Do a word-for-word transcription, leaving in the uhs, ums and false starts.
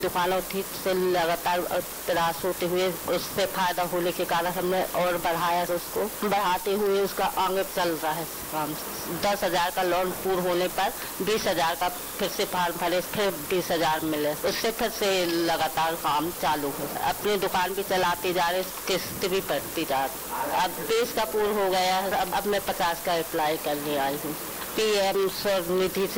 दुकानों ठीक से लगातार त्रास होते हुए उससे फायदा होने के कारण हमने और बढ़ाया उसको, बढ़ाते हुए उसका आगे चल रहा है काम। दस हजार का लोन पूर्ण होने पर बीस हजार का फिर से फार्म भरे, फिर बीस हजार मिले, उससे फिर से लगातार काम चालू हो। अपनी दुकान भी चलाते जा रहे, किस्त भी पड़ती जा रही। अब बीस का पूर्ण हो गया है, अब अब मैं पचास का अप्लाई करने आई हूँ। पी एम स्वनिधि से